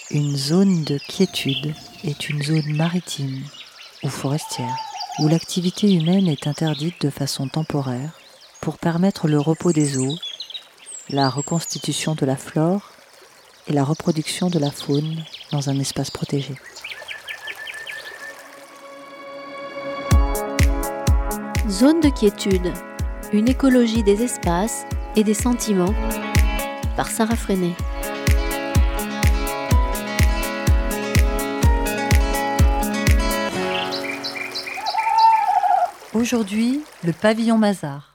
Une zone de quiétude est une zone maritime ou forestière où l'activité humaine est interdite de façon temporaire pour permettre le repos des eaux, la reconstitution de la flore et la reproduction de la faune dans un espace protégé. Zone de quiétude, une écologie des espaces et des sentiments, par Sarah Freinet. Aujourd'hui, le pavillon Mazars.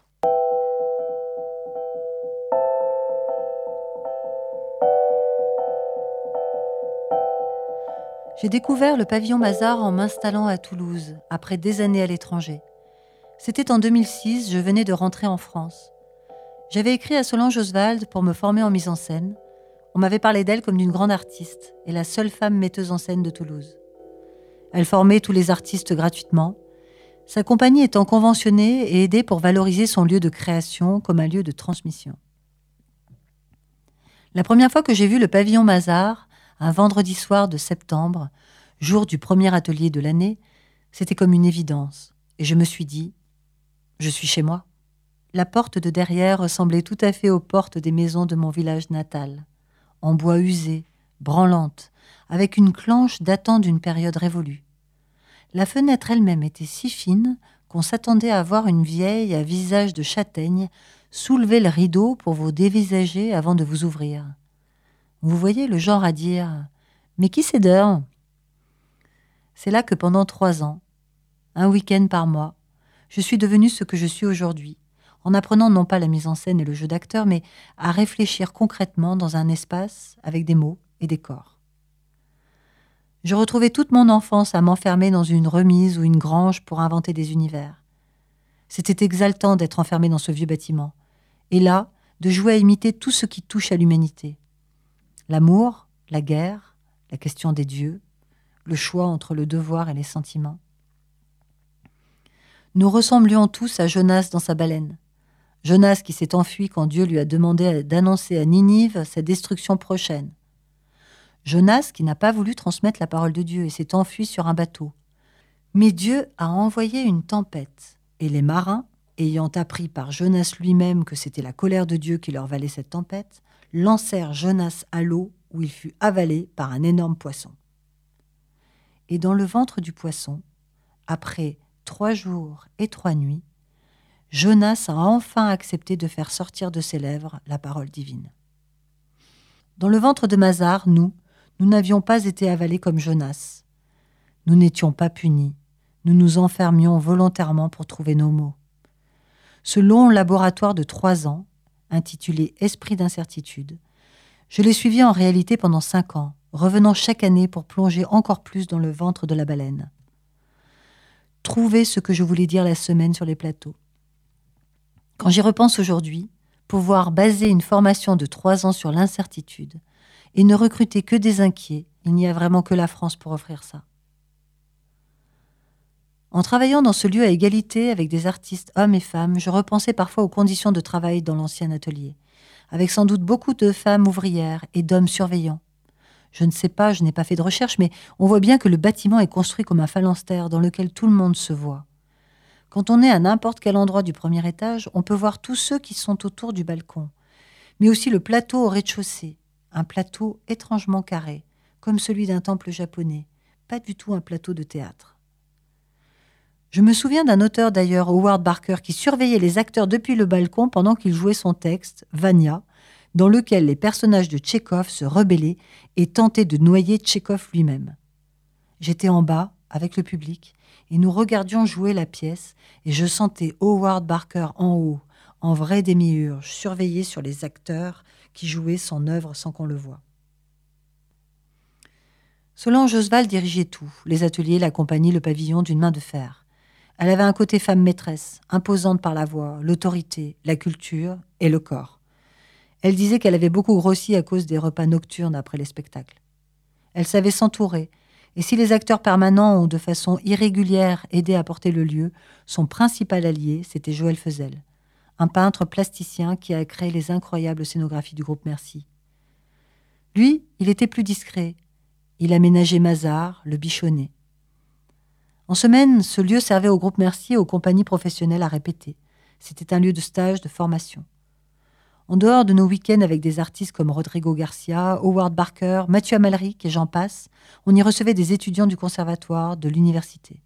J'ai découvert le pavillon Mazars en m'installant à Toulouse, après des années à l'étranger. C'était en 2006, je venais de rentrer en France. J'avais écrit à Solange Oswald pour me former en mise en scène. On m'avait parlé d'elle comme d'une grande artiste et la seule femme metteuse en scène de Toulouse. Elle formait tous les artistes gratuitement, sa compagnie étant conventionnée et aidée pour valoriser son lieu de création comme un lieu de transmission. La première fois que j'ai vu le pavillon Mazars, un vendredi soir de septembre, jour du premier atelier de l'année, c'était comme une évidence. Et je me suis dit, je suis chez moi. La porte de derrière ressemblait tout à fait aux portes des maisons de mon village natal, en bois usé, branlante, avec une clanche datant d'une période révolue. La fenêtre elle-même était si fine qu'on s'attendait à voir une vieille à visage de châtaigne soulever le rideau pour vous dévisager avant de vous ouvrir. Vous voyez le genre à dire « Mais qui c'est d'heure ?» C'est là que pendant 3 ans, un week-end par mois, je suis devenue ce que je suis aujourd'hui, en apprenant non pas la mise en scène et le jeu d'acteur, mais à réfléchir concrètement dans un espace avec des mots et des corps. Je retrouvais toute mon enfance à m'enfermer dans une remise ou une grange pour inventer des univers. C'était exaltant d'être enfermé dans ce vieux bâtiment, et là, de jouer à imiter tout ce qui touche à l'humanité. L'amour, la guerre, la question des dieux, le choix entre le devoir et les sentiments. Nous ressemblions tous à Jonas dans sa baleine. Jonas qui s'est enfui quand Dieu lui a demandé d'annoncer à Ninive sa destruction prochaine. Jonas qui n'a pas voulu transmettre la parole de Dieu et s'est enfui sur un bateau. Mais Dieu a envoyé une tempête, et les marins, ayant appris par Jonas lui-même que c'était la colère de Dieu qui leur valait cette tempête, lancèrent Jonas à l'eau où il fut avalé par un énorme poisson. Et dans le ventre du poisson, après 3 jours et 3 nuits, Jonas a enfin accepté de faire sortir de ses lèvres la parole divine. Dans le ventre de Mazars, nous n'avions pas été avalés comme Jonas. Nous n'étions pas punis. Nous nous enfermions volontairement pour trouver nos mots. Ce long laboratoire de 3 ans, intitulé « Esprit d'incertitude », je l'ai suivi en réalité pendant 5 ans, revenant chaque année pour plonger encore plus dans le ventre de la baleine. Trouver ce que je voulais dire la semaine sur les plateaux. Quand j'y repense aujourd'hui, pouvoir baser une formation de 3 ans sur l'incertitude et ne recruter que des inquiets, il n'y a vraiment que la France pour offrir ça. En travaillant dans ce lieu à égalité avec des artistes hommes et femmes, je repensais parfois aux conditions de travail dans l'ancien atelier, avec sans doute beaucoup de femmes ouvrières et d'hommes surveillants. Je ne sais pas, je n'ai pas fait de recherche, mais on voit bien que le bâtiment est construit comme un phalanstère dans lequel tout le monde se voit. Quand on est à n'importe quel endroit du premier étage, on peut voir tous ceux qui sont autour du balcon, mais aussi le plateau au rez-de-chaussée, un plateau étrangement carré, comme celui d'un temple japonais, pas du tout un plateau de théâtre. Je me souviens d'un auteur d'ailleurs, Howard Barker, qui surveillait les acteurs depuis le balcon pendant qu'il jouait son texte, Vania, dans lequel les personnages de Tchekhov se rebellaient et tentaient de noyer Tchekhov lui-même. J'étais en bas, avec le public, et nous regardions jouer la pièce, et je sentais Howard Barker en haut, en vrai démiurge, surveillé sur les acteurs qui jouaient son œuvre sans qu'on le voie. Solange Oswald dirigeait tout, les ateliers, la compagnie, le pavillon d'une main de fer. Elle avait un côté femme maîtresse, imposante par la voix, l'autorité, la culture et le corps. Elle disait qu'elle avait beaucoup grossi à cause des repas nocturnes après les spectacles. Elle savait s'entourer, et si les acteurs permanents ont de façon irrégulière aidé à porter le lieu, son principal allié, c'était Joël Fezel, un peintre plasticien qui a créé les incroyables scénographies du groupe Merci. Lui, il était plus discret, Il aménageait Mazars, le bichonnait. En semaine, ce lieu servait au groupe Merci et aux compagnies professionnelles à répéter. C'était un lieu de stage, de formation. En dehors de nos week-ends avec des artistes comme Rodrigo Garcia, Howard Barker, Mathieu Amalric et j'en passe, on y recevait des étudiants du conservatoire, de l'université.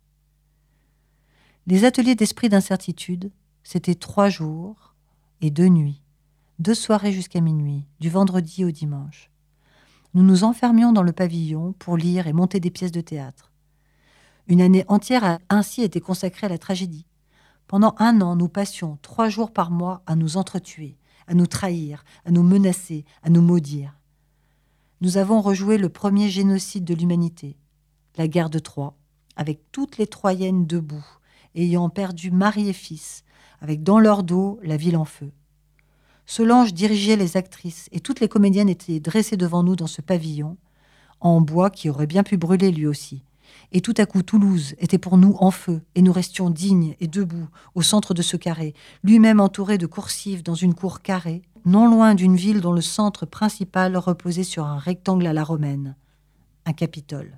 Les ateliers d'esprit d'incertitude, c'était 3 jours et 2 nuits, 2 soirées jusqu'à minuit, du vendredi au dimanche. Nous nous enfermions dans le pavillon pour lire et monter des pièces de théâtre. Une année entière a ainsi été consacrée à la tragédie. Pendant 1 an, nous passions 3 jours par mois à nous entretuer, à nous trahir, à nous menacer, à nous maudire. Nous avons rejoué le premier génocide de l'humanité, la guerre de Troie, avec toutes les Troyennes debout, ayant perdu mari et fils, avec dans leur dos la ville en feu. Solange dirigeait les actrices et toutes les comédiennes étaient dressées devant nous dans ce pavillon, en bois qui aurait bien pu brûler lui aussi. Et tout à coup, Toulouse était pour nous en feu, et nous restions dignes et debout au centre de ce carré, lui-même entouré de coursives dans une cour carrée, non loin d'une ville dont le centre principal reposait sur un rectangle à la romaine, un Capitole.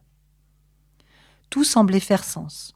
Tout semblait faire sens.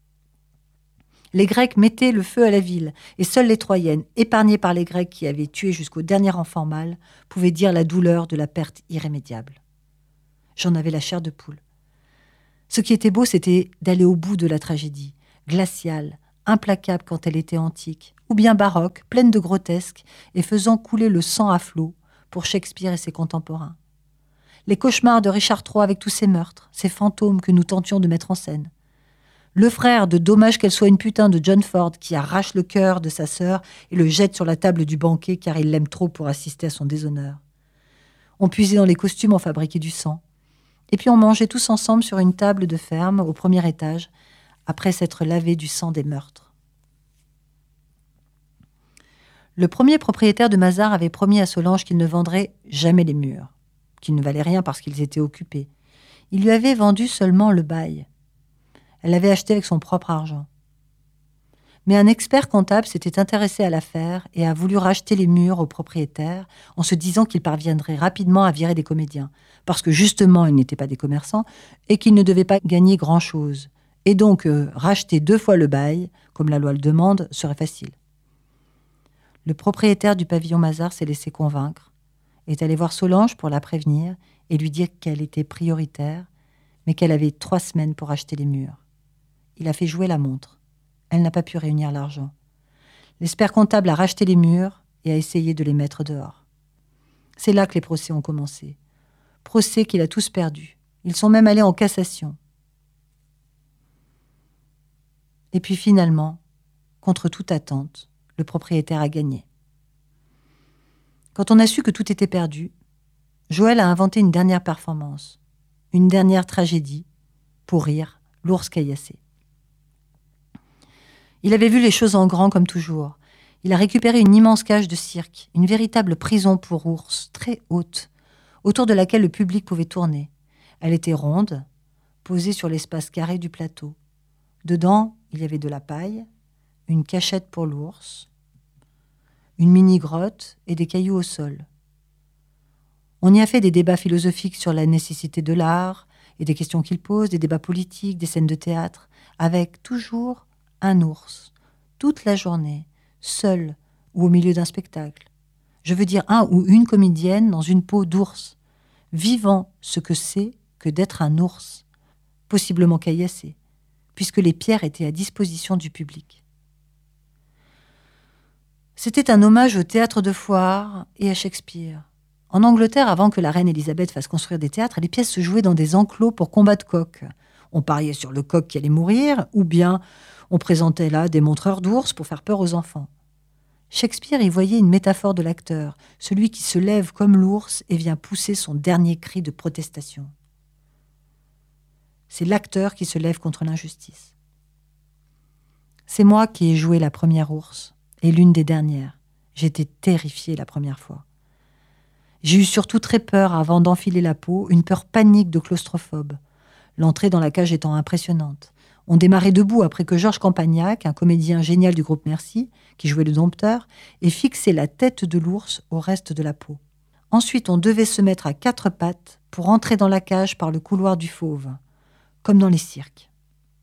Les Grecs mettaient le feu à la ville, et seules les Troyennes, épargnées par les Grecs qui avaient tué jusqu'au dernier enfant mâle, pouvaient dire la douleur de la perte irrémédiable. J'en avais la chair de poule. Ce qui était beau, c'était d'aller au bout de la tragédie, glaciale, implacable quand elle était antique, ou bien baroque, pleine de grotesques, et faisant couler le sang à flots pour Shakespeare et ses contemporains. Les cauchemars de Richard III avec tous ses meurtres, ces fantômes que nous tentions de mettre en scène. Le frère de Dommage qu'elle soit une putain de John Ford qui arrache le cœur de sa sœur et le jette sur la table du banquet car il l'aime trop pour assister à son déshonneur. On puisait dans les costumes, on fabriquait du sang. Et puis on mangeait tous ensemble sur une table de ferme au premier étage, après s'être lavé du sang des meurtres. Le premier propriétaire de Mazars avait promis à Solange qu'il ne vendrait jamais les murs, qu'ils ne valaient rien parce qu'ils étaient occupés. Il lui avait vendu seulement le bail. Elle l'avait acheté avec son propre argent. Mais un expert comptable s'était intéressé à l'affaire et a voulu racheter les murs au propriétaire en se disant qu'il parviendrait rapidement à virer des comédiens, parce que justement ils n'étaient pas des commerçants et qu'ils ne devaient pas gagner grand-chose. Et donc racheter 2 fois le bail, comme la loi le demande, serait facile. Le propriétaire du pavillon Mazars s'est laissé convaincre, est allé voir Solange pour la prévenir et lui dire qu'elle était prioritaire, mais qu'elle avait 3 semaines pour acheter les murs. Il a fait jouer la montre. Elle n'a pas pu réunir l'argent. L'expert comptable a racheté les murs et a essayé de les mettre dehors. C'est là que les procès ont commencé. Procès qu'il a tous perdus. Ils sont même allés en cassation. Et puis finalement, contre toute attente, le propriétaire a gagné. Quand on a su que tout était perdu, Joël a inventé une dernière performance, une dernière tragédie, pour rire, l'ours caillassé. Il avait vu les choses en grand comme toujours. Il a récupéré une immense cage de cirque, une véritable prison pour ours, très haute, autour de laquelle le public pouvait tourner. Elle était ronde, posée sur l'espace carré du plateau. Dedans, il y avait de la paille, une cachette pour l'ours, une mini-grotte et des cailloux au sol. On y a fait des débats philosophiques sur la nécessité de l'art et des questions qu'il pose, des débats politiques, des scènes de théâtre, avec toujours un ours, toute la journée, seul ou au milieu d'un spectacle. Je veux dire un ou une comédienne dans une peau d'ours, vivant ce que c'est que d'être un ours, possiblement caillassé, puisque les pierres étaient à disposition du public. C'était un hommage au théâtre de foire et à Shakespeare. En Angleterre, avant que la reine Élisabeth fasse construire des théâtres, les pièces se jouaient dans des enclos pour combat de coqs. On pariait sur le coq qui allait mourir, ou bien on présentait là des montreurs d'ours pour faire peur aux enfants. Shakespeare y voyait une métaphore de l'acteur, celui qui se lève comme l'ours et vient pousser son dernier cri de protestation. C'est l'acteur qui se lève contre l'injustice. C'est moi qui ai joué la première ours, et l'une des dernières. J'étais terrifiée la première fois. J'ai eu surtout très peur avant d'enfiler la peau, une peur panique de claustrophobe. L'entrée dans la cage étant impressionnante. On démarrait debout après que Georges Campagnac, un comédien génial du groupe Merci, qui jouait le dompteur, ait fixé la tête de l'ours au reste de la peau. Ensuite, on devait se mettre à 4 pattes pour entrer dans la cage par le couloir du fauve, comme dans les cirques.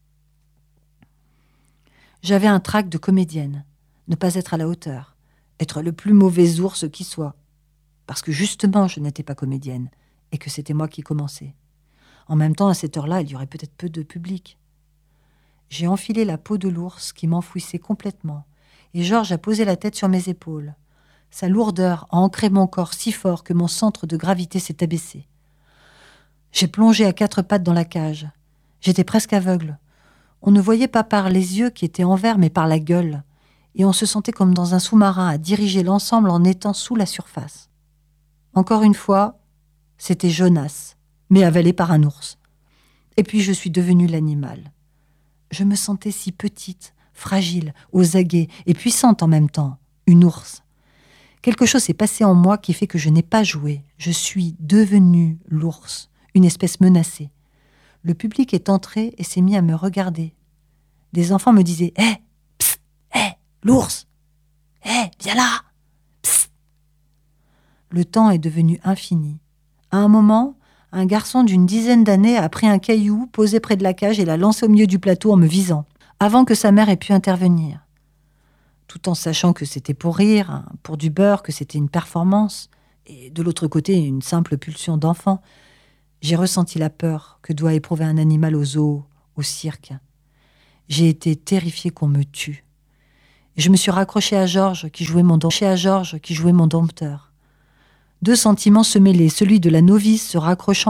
J'avais un trac de comédienne, ne pas être à la hauteur, être le plus mauvais ours qui soit, parce que justement je n'étais pas comédienne et que c'était moi qui commençais. En même temps, à cette heure-là, il y aurait peut-être peu de public. J'ai enfilé la peau de l'ours qui m'enfouissait complètement, et Georges a posé la tête sur mes épaules. Sa lourdeur a ancré mon corps si fort que mon centre de gravité s'est abaissé. J'ai plongé à 4 pattes dans la cage. J'étais presque aveugle. On ne voyait pas par les yeux qui étaient en verre, mais par la gueule, et on se sentait comme dans un sous-marin à diriger l'ensemble en étant sous la surface. Encore une fois, c'était Jonas, mais avalé par un ours. Et puis je suis devenue l'animal. Je me sentais si petite, fragile, aux aguets et puissante en même temps, une ours. Quelque chose s'est passé en moi qui fait que je n'ai pas joué. Je suis devenue l'ours, une espèce menacée. Le public est entré et s'est mis à me regarder. Des enfants me disaient « Hé, psst, hé, l'ours, hé, viens là, psst !» Le temps est devenu infini. À un moment, un garçon d'une dizaine d'années a pris un caillou posé près de la cage et l'a lancé au milieu du plateau en me visant, avant que sa mère ait pu intervenir. Tout en sachant que c'était pour rire, pour du beurre, que c'était une performance, et de l'autre côté, une simple pulsion d'enfant, j'ai ressenti la peur que doit éprouver un animal au zoo, au cirque. J'ai été terrifiée qu'on me tue. Et je me suis raccrochée à Georges qui jouait mon dompteur. 2 sentiments se mêlaient, celui de la novice se raccrochant